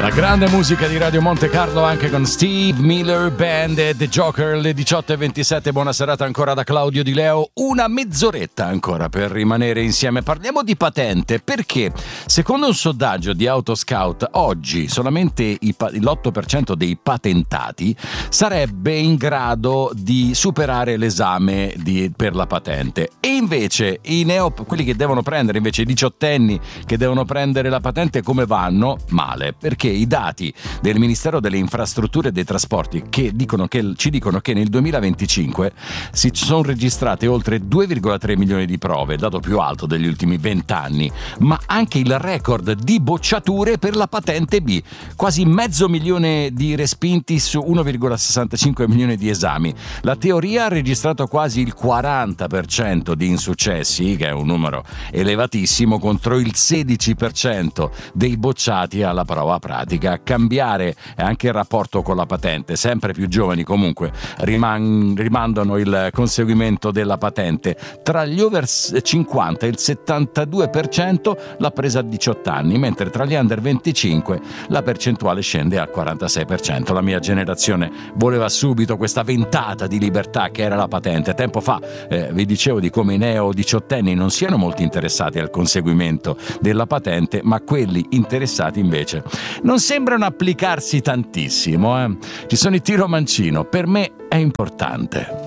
La grande musica di Radio Monte Carlo anche con Steve Miller Band e The Joker, le 18:27. Buona serata ancora da Claudio Di Leo. Una mezz'oretta ancora per rimanere insieme. Parliamo di patente perché secondo un sondaggio di Autoscout oggi solamente l'8% dei patentati sarebbe in grado di superare l'esame per la patente, e invece quelli che devono prendere, invece i diciottenni che devono prendere la patente, come vanno? Male, perché i dati del Ministero delle Infrastrutture e dei Trasporti ci dicono che nel 2025 si sono registrate oltre 2,3 milioni di prove, dato più alto degli ultimi 20 anni, ma anche il record di bocciature per la patente B, quasi 500.000 di respinti su 1,65 milioni di esami. La teoria ha registrato quasi il 40% di insuccessi, che è un numero elevatissimo, contro il 16% dei bocciati alla prova pratica. Cambiare anche il rapporto con la patente, sempre più giovani comunque rimandano il conseguimento della patente. Tra gli over 50 il 72% l'ha presa a 18 anni, mentre tra gli under 25 la percentuale scende al 46%. La mia generazione voleva subito questa ventata di libertà che era la patente. Tempo fa vi dicevo di come i neo diciottenni non siano molto interessati al conseguimento della patente, ma quelli interessati invece non sembrano applicarsi tantissimo. Ci sono i tiro mancino, per me è importante.